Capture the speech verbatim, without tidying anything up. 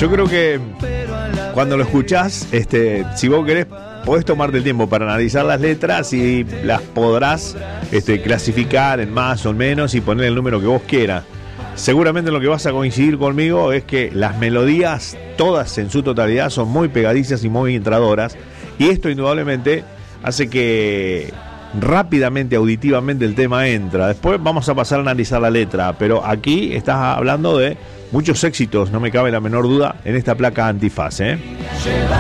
Yo creo que cuando lo escuchás, este, si vos querés, podés tomarte el tiempo para analizar las letras y las podrás este, clasificar en más o en menos y poner el número que vos quieras. Seguramente lo que vas a coincidir conmigo es que las melodías, todas en su totalidad, son muy pegadizas y muy entradoras, y esto indudablemente hace que rápidamente, auditivamente el tema entra. Después vamos a pasar a analizar la letra, pero aquí estás hablando de muchos éxitos, no me cabe la menor duda, en esta placa Antifaz, ¿eh?